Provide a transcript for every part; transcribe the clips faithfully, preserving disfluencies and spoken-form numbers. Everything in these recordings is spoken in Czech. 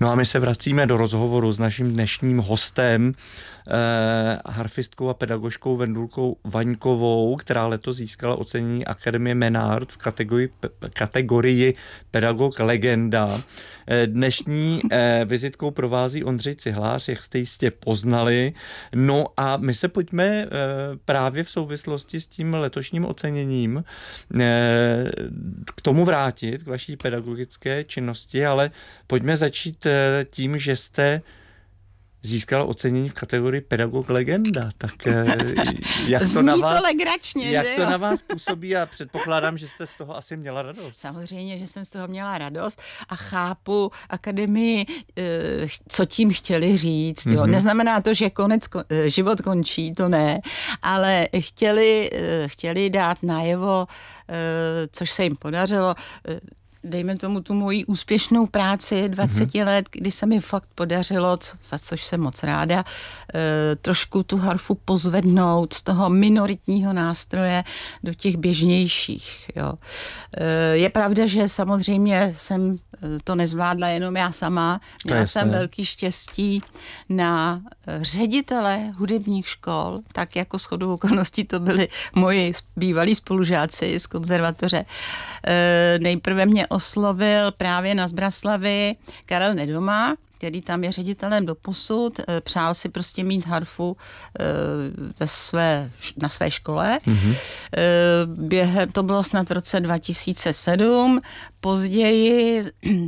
No a my se vracíme do rozhovoru s naším dnešním hostem, eh, harfistkou a pedagožkou Vendulkou Vaňkovou, která letos získala ocenění Akademie Menard v kategorii, kategorii pedagog legenda. Eh, dnešní eh, vizitkou provází Ondřej Cihlář, jak jste jistě poznali. No a my se pojďme eh, právě v souvislosti s tím letošním oceněním eh, k tomu vrátit, k vaší pedagogické činnosti, ale pojďme začít eh, tím, že jste získal ocenění v kategorii pedagog legenda. Tak jak to Zní na vás, to legračně, jak že to jo? na vás působí a předpokládám, že jste z toho asi měla radost. Samozřejmě, že jsem z toho měla radost a chápu akademii, co tím chtěli říct. Jo. Mm-hmm. Neznamená to, že konec, život končí, to ne, ale chtěli, chtěli dát najevo, což se jim podařilo, dejme tomu tu moji úspěšnou práci dvacet mm-hmm. let, kdy se mi fakt podařilo, za což jsem moc ráda, e, trošku tu harfu pozvednout z toho minoritního nástroje do těch běžnějších. Jo. E, je pravda, že samozřejmě jsem to nezvládla jenom já sama. Měla jsem velký štěstí na ředitele hudebních škol, tak jako shodou okolností to byli moji bývalí spolužáci z konzervatoře. E, nejprve mě oslovil právě na Zbraslavi Karel Nedoma, který tam je ředitelem doposud, přál si prostě mít harfu ve své, na své škole. Mm-hmm. Během, to bylo snad v roce dva tisíce sedm. Později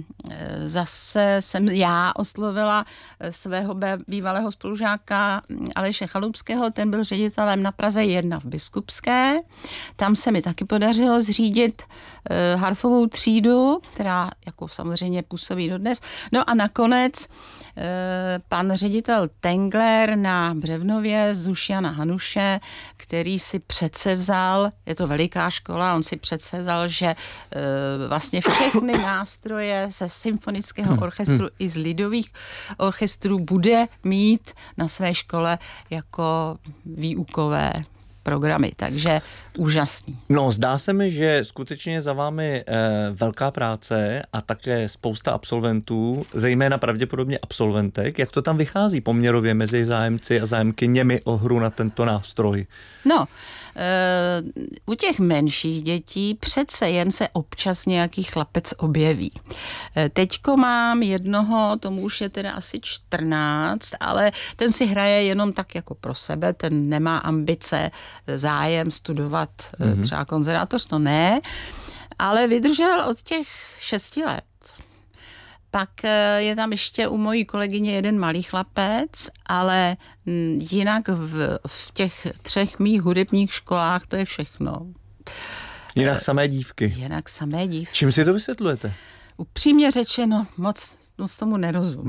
zase jsem já oslovila svého bývalého spolužáka Aleše Chalupského, ten byl ředitelem na Praze jedna v Biskupské. Tam se mi taky podařilo zřídit harfovou třídu, která jako samozřejmě působí dodnes. No a nakonec pan ředitel Tengler na Břevnově Zušiana Hanuše, který si přece vzal, je to veliká škola, on si přece vzal, že vlastně všechny nástroje ze symfonického orchestru hmm. i z lidových orchestrů bude mít na své škole jako výukové programy, takže úžasný. No, zdá se mi, že skutečně za vámi e, velká práce a také spousta absolventů, zejména pravděpodobně absolventek. Jak to tam vychází poměrově mezi zájemci a zájemkyněmi o hru na tento nástroj? No, e, u těch menších dětí přece jen se občas nějaký chlapec objeví. E, teďko mám jednoho, tomu už je teda asi čtrnáct, ale ten si hraje jenom tak jako pro sebe, ten nemá ambice, zájem studovat mm-hmm. třeba konzervatoř, to ne, ale vydržel od těch šesti let. Pak je tam ještě u mojí kolegyně jeden malý chlapec, ale jinak v, v těch třech mých hudebních školách to je všechno. Jinak samé dívky. Jinak samé dívky. Čím si to vysvětlujete? Upřímně řečeno, moc, moc tomu nerozumím.